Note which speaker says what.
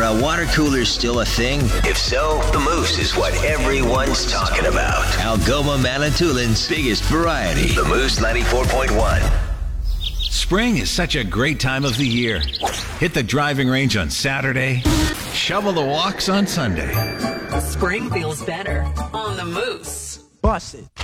Speaker 1: Are water coolers still a thing? If so, the Moose is what everyone's talking about. Algoma Manitoulin's biggest variety. The Moose 94.1.
Speaker 2: Spring is such a great time of the year. Hit the driving range on Saturday. Shovel the walks on Sunday.
Speaker 3: Spring feels better on the Moose.
Speaker 4: Bust it.